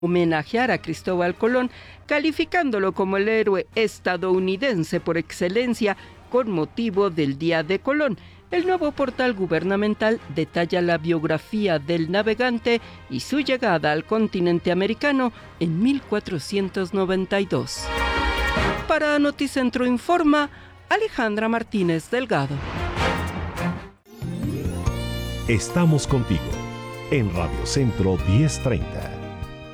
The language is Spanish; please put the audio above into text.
homenajear a Cristóbal Colón, calificándolo como el héroe estadounidense por excelencia con motivo del Día de Colón. El nuevo portal gubernamental detalla la biografía del navegante y su llegada al continente americano en 1492. Para Noticentro Informa, Alejandra Martínez Delgado. Estamos contigo en Radio Centro 1030.